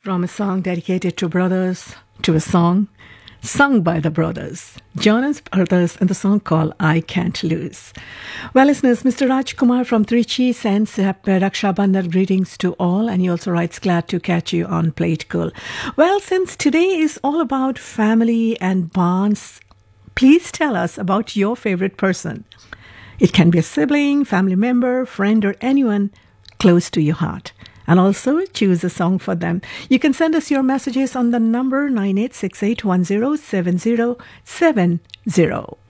From a song dedicated to brothers to a song sung by the brothers, Jonas Brothers, and the song called I Can't Lose. Well, listeners, Mr. Raj Kumar from Trichy sends Raksha Bandhan greetings to all, and he also writes, glad to catch you on Plate Cool. Well, since today is all about family and bonds, please tell us about your favorite person. It can be a sibling, family member, friend, or anyone close to your heart. And also choose a song for them. You can send us your messages on the number 9868107070.